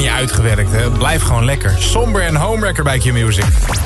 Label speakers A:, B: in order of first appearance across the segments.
A: niet uitgewerkt, hè. Blijf gewoon lekker. Somber en Homewrecker bij Q-Music.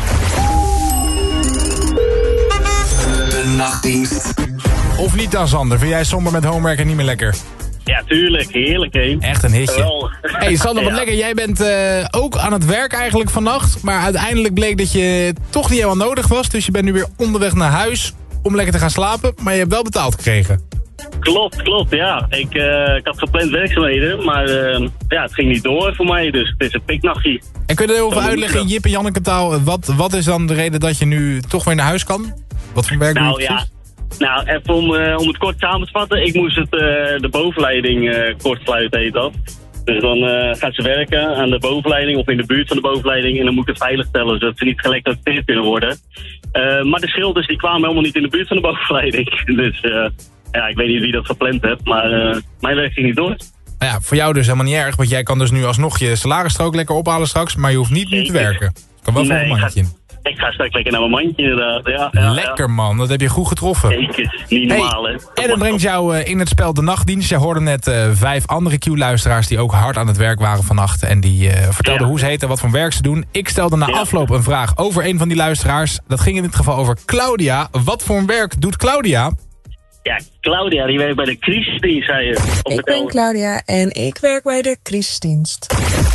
B: De nachtdienst.
A: Of niet dan, Sander? Vind jij Somber met Homewrecker niet meer lekker?
C: Ja, tuurlijk. Heerlijk, hè.
A: Echt een hitje.
C: Wel.
A: Hey Sander, wat lekker. Jij bent ook aan het werk eigenlijk vannacht. Maar uiteindelijk bleek dat je toch niet helemaal nodig was. Dus je bent nu weer onderweg naar huis om lekker te gaan slapen. Maar je hebt wel betaald gekregen.
C: Klopt, ja. Ik had gepland werkzaamheden, maar het ging niet door voor mij. Dus het is een piknachtje.
A: En kun je er even uitleggen in Jip en Janneke taal... Wat is dan de reden dat je nu toch weer naar huis kan? Wat voor werk doe je precies?
C: Nou, even om het kort samen te vatten. Ik moest de bovenleiding kort sluiten, heet dat. Dus dan gaat ze werken aan de bovenleiding of in de buurt van de bovenleiding. En dan moet ik het veilig stellen, zodat ze niet geëlektrocuteerd kunnen worden. Maar de schilders die kwamen helemaal niet in de buurt van de bovenleiding. Dus ik weet niet wie dat gepland heeft, maar mijn werk ging niet door.
A: Nou ja, voor jou dus helemaal niet erg, want jij kan dus nu alsnog je salarisstrook lekker ophalen straks. Maar je hoeft niet nu te werken. Kan wel voor een mandje.
C: Ik ga straks lekker naar mijn mandje inderdaad. Ja,
A: lekker man, dat heb je goed getroffen.
C: Zeker, niet normaal hè.
A: En dat brengt jou in het spel De Nachtdienst. Je hoorde net 5 andere Q-luisteraars die ook hard aan het werk waren vannacht. En die vertelden hoe ze heten en wat voor werk ze doen. Ik stelde na afloop een vraag over een van die luisteraars. Dat ging in dit geval over Claudia. Wat voor een werk doet Claudia?
C: Ja, Claudia die werkt bij de crisisdienst, zei je.
D: Ik ben Claudia en ik werk bij de crisisdienst.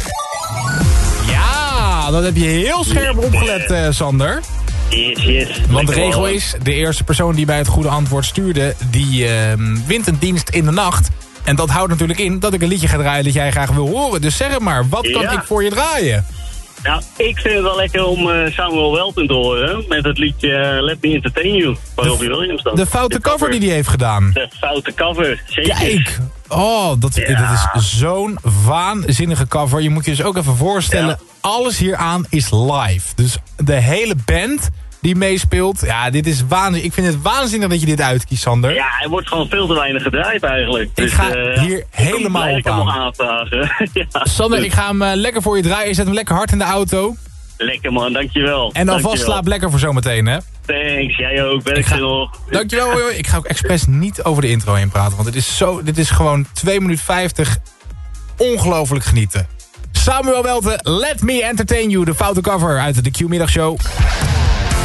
A: Ja, dat heb je heel scherp opgelet, Sander.
C: Yes.
A: Want de regel is, de eerste persoon die bij het goede antwoord stuurde... die wint een dienst in de nacht. En dat houdt natuurlijk in dat ik een liedje ga draaien dat jij graag wil horen. Dus zeg het maar, wat kan ik voor je draaien?
C: Nou, ik vind het wel lekker om Samuel Welton te horen. Met het liedje Let Me Entertain You van Robbie Williams. Dan.
A: De foute cover die hij heeft gedaan.
C: De foute cover, zeker.
A: Kijk, dit is zo'n waanzinnige cover. Je moet je dus ook even voorstellen, alles hieraan is live. Dus de hele band die meespeelt, dit is waanzinnig. Ik vind het waanzinnig dat je dit uitkiest, Sander.
C: Ja, er wordt gewoon veel te weinig gedraaid eigenlijk.
A: Ik ga hier helemaal op aan. Sander, ik ga hem lekker voor je draaien. Je zet hem lekker hard in de auto.
C: Lekker man, dankjewel.
A: En alvast slaap lekker voor zometeen, hè?
C: Thanks, jij ook. Werk je nog.
A: Dankjewel, hoor. Ik ga ook expres niet over de intro heen praten. Want dit is gewoon 2 minuten 50. Ongelooflijk genieten. Samuel Welten, Let Me Entertain You. De foute cover uit de Q-middagshow.